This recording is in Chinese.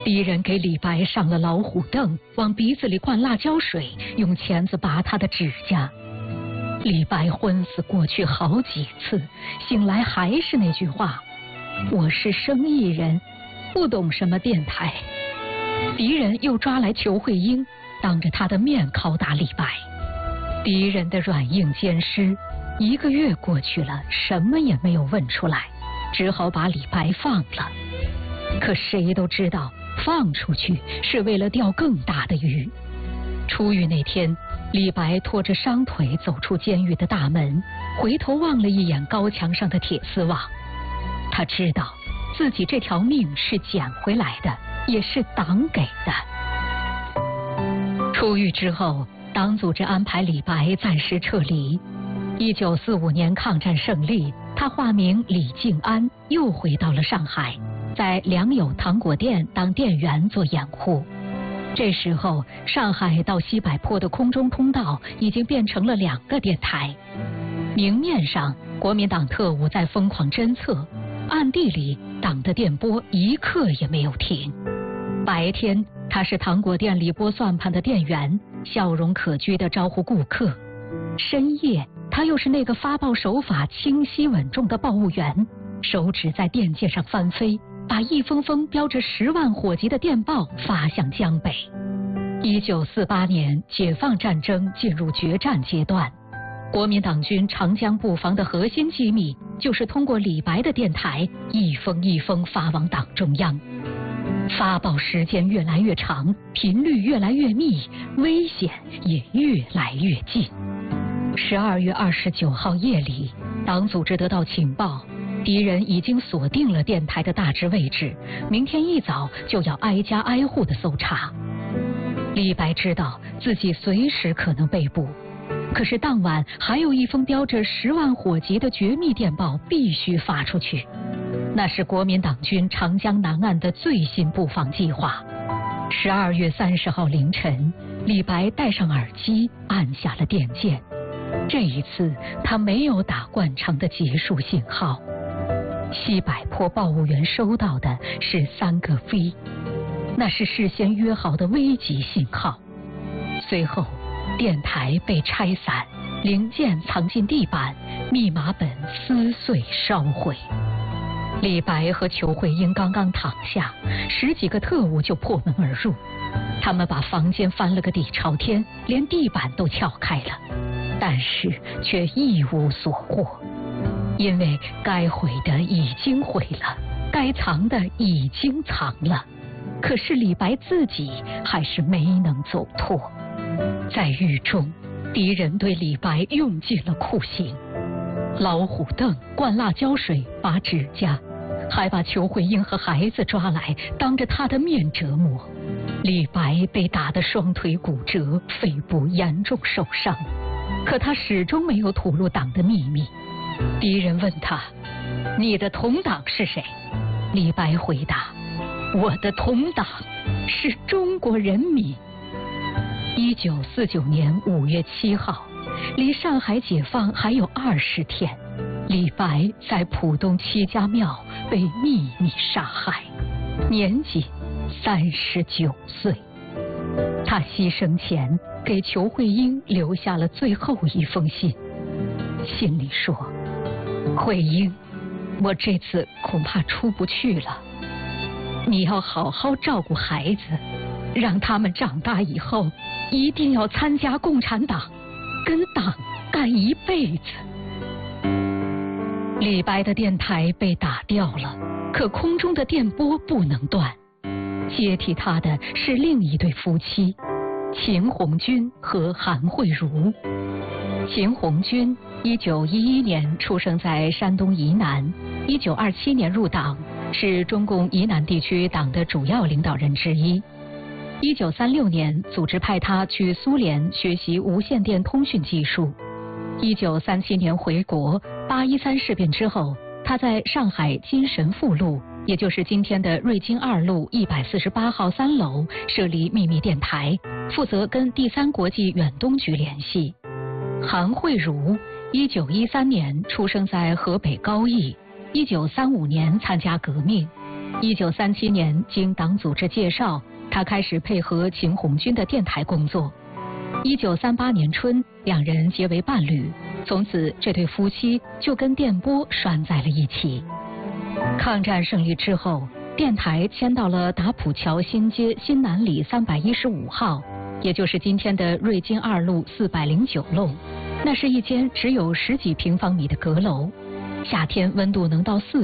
敌人给李白上了老虎凳，往鼻子里灌辣椒水，用钳子拔他的指甲。李白昏死过去好几次，醒来还是那句话：我是生意人，不懂什么电台。敌人又抓来裘慧英，当着他的面拷打李白。敌人的软硬兼施，1个月过去了，什么也没有问出来，只好把李白放了。可谁都知道，放出去是为了钓更大的鱼。出狱那天，李白拖着伤腿走出监狱的大门，回头望了一眼高墙上的铁丝网。他知道自己这条命是捡回来的，也是党给的。出狱之后，党组织安排李白暂时撤离。1945年抗战胜利，他化名李静安，又回到了上海，在良友糖果店当店员做掩护。这时候，上海到西柏坡的空中通道已经变成了2个电台。明面上，国民党特务在疯狂侦测，暗地里，党的电波1刻也没有停。白天，他是糖果店里拨算盘的店员，笑容可掬地招呼顾客；深夜，他又是那个发报手法清晰稳重的报务员，手指在电键上翻飞，把一封封标着10万火急的电报发向江北。1948年，解放战争进入决战阶段，国民党军长江布防的核心机密就是通过李白的电台一封一封发往党中央。发报时间越来越长，频率越来越密，危险也越来越近。12月29号夜里，党组织得到情报，敌人已经锁定了电台的大致位置，明天一早就要挨家挨户的搜查。李白知道自己随时可能被捕，可是当晚还有一封标着10万火急的绝密电报必须发出去，那是国民党军长江南岸的最新布防计划。12月30号凌晨，李白戴上耳机，按下了电键。这一次，他没有打惯常的结束信号。西柏坡报务员收到的是3个 V， 那是事先约好的危急信号。随后，电台被拆散，零件藏进地板，密码本撕碎烧毁。李白和裘慧英刚刚躺下，10几个特务就破门而入，他们把房间翻了个底朝天，连地板都撬开了，但是却一无所获，因为该毁的已经毁了，该藏的已经藏了，可是李白自己还是没能走脱。在狱中，敌人对李白用尽了酷刑，老虎凳、灌辣椒水、拔指甲，还把裘慧英和孩子抓来，当着他的面折磨。李白被打得双腿骨折，肺部严重受伤，可他始终没有吐露党的秘密。敌人问他：“你的同党是谁？”李白回答：“我的同党是中国人民。”1949年5月7号，离上海解放还有20天，李白在浦东七家庙被秘密杀害，年仅39岁。他牺牲前给裘慧英留下了最后一封信，信里说：“慧英，我这次恐怕出不去了，你要好好照顾孩子，让他们长大以后一定要参加共产党，跟党干一辈子。”李白的电台被打掉了，可空中的电波不能断。接替他的是另一对夫妻，秦红军和韩慧茹。秦红军1911年出生在山东沂南，1927年入党，是中共沂南地区党的主要领导人之一。1936年，组织派他去苏联学习无线电通讯技术。1937年回国，8·13事变之后，他在上海金神附路，也就是今天的瑞金2路148号3楼设立秘密电台，负责跟第3国际远东局联系。韩慧茹1913年出生在河北高邑，1935年参加革命 1937年，经党组织介绍，他开始配合秦红军的电台工作。1938年春，两人结为伴侣，从此这对夫妻就跟电波拴在了一起。抗战胜利之后，电台迁到了打浦桥新街新南里315号，也就是今天的瑞金2路409楼。那是一间只有10几平方米的阁楼，夏天温度能到